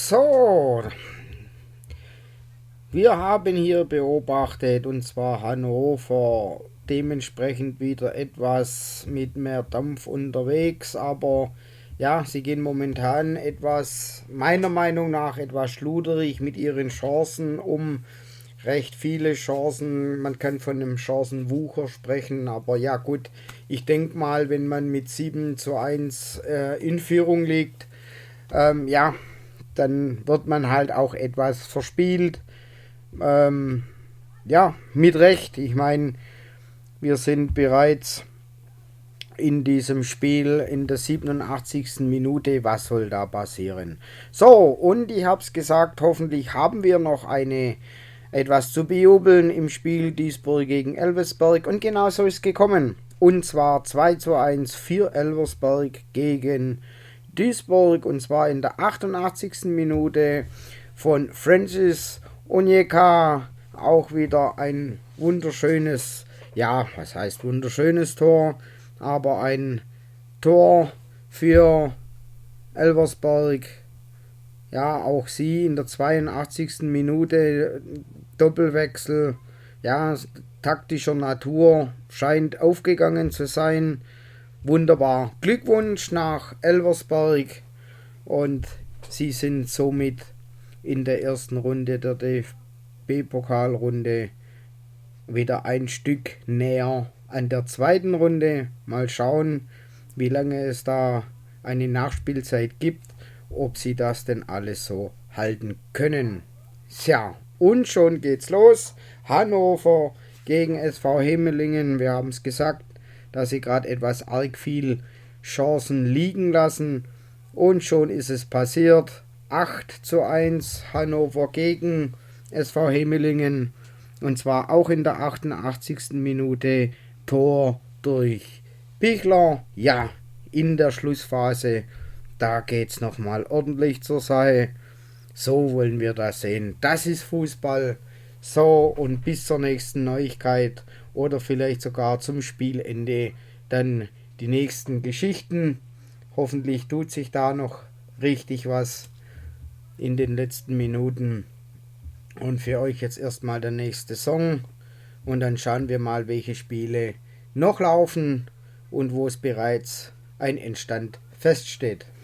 So, wir haben hier beobachtet, und zwar Hannover, dementsprechend wieder etwas mit mehr Dampf unterwegs, aber ja, sie gehen momentan etwas, meiner Meinung nach, etwas schluderig mit ihren Chancen um. Recht viele Chancen, man kann von einem Chancenwucher sprechen, aber ja gut, ich denke mal, wenn man mit 7:1 in Führung liegt, ja, dann wird man halt auch etwas verspielt. Ähm, ja, mit Recht. Ich meine, wir sind bereits in diesem Spiel in der 87. Minute. Was soll da passieren? So, und ich habe es gesagt, hoffentlich haben wir noch etwas zu bejubeln im Spiel Duisburg gegen Elversberg. Und genau so ist es gekommen. Und zwar 2:1 für Elversberg gegen Duisburg. Und zwar in der 88. Minute von Francis Onyeka. Auch wieder ein wunderschönes, ja, was heißt wunderschönes Tor, aber ein Tor für Elversberg. Ja, auch sie in der 82. Minute Doppelwechsel, ja, taktischer Natur, scheint aufgegangen zu sein. Wunderbar. Glückwunsch nach Elversberg, und sie sind somit in der ersten Runde der DFB-Pokalrunde wieder ein Stück näher an der zweiten Runde. Mal schauen, wie lange es da eine Nachspielzeit gibt, ob sie das denn alles so halten können. Tja, und schon geht's los. Hannover gegen SV Hemmelingen. Wir haben es gesagt, dass sie gerade etwas arg viel Chancen liegen lassen. Und schon ist es passiert. 8:1 Hannover gegen SV Hemmelingen. Und zwar auch in der 88. Minute Tor durch Pichler. Ja, in der Schlussphase, da geht's nochmal ordentlich zur Sache. So wollen wir das sehen. Das ist Fußball. So, und bis zur nächsten Neuigkeit oder vielleicht sogar zum Spielende dann die nächsten Geschichten. Hoffentlich tut sich da noch richtig was in den letzten Minuten. Und für euch jetzt erstmal der nächste Song. Und dann schauen wir mal, welche Spiele noch laufen und wo es bereits ein Endstand feststeht.